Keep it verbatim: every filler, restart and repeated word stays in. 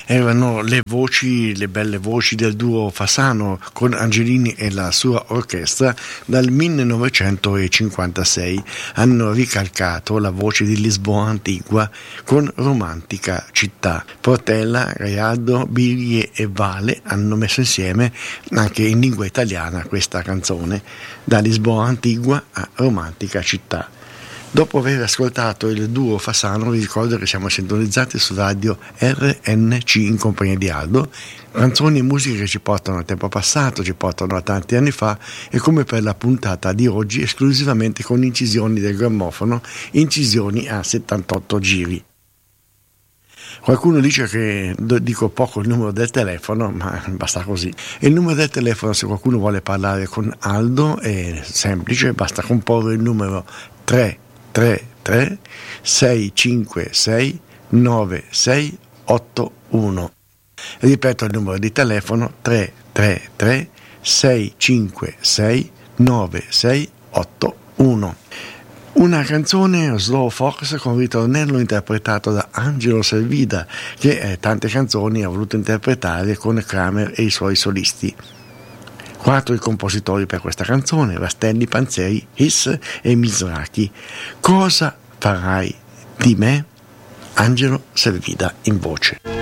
Erano le voci, le belle voci del duo Fasano con Angelini e la sua orchestra. Dal millenovecentocinquantasei hanno ricalcato la voce di Lisbona Antigua con Romantica Città. Portella, Raialdo, Biglie e Vale hanno messo insieme anche in lingua italiana questa canzone, da Lisbona Antigua a Romantica Città. Dopo aver ascoltato il duo Fasano, vi ricordo che siamo sintonizzati su radio R N C in compagnia di Aldo, canzoni e musiche che ci portano al tempo passato, ci portano a tanti anni fa, e come per la puntata di oggi esclusivamente con incisioni del grammofono, incisioni a settantotto giri. Qualcuno dice che dico poco il numero del telefono, ma basta così. Il numero del telefono, se qualcuno vuole parlare con Aldo, è semplice, basta comporre il numero tre tre tre sei cinque sei nove sei otto uno. Ripeto il numero di telefono: tre tre tre sei cinque sei nove sei otto uno. Una canzone slow fox con ritornello interpretato da Angelo Servida, che eh, tante canzoni ha voluto interpretare con Kramer e i suoi solisti. Quattro i compositori per questa canzone: Rastelli, Panzeri, Hiss e Mizrachi. Cosa farai di me? Angelo Servida in voce.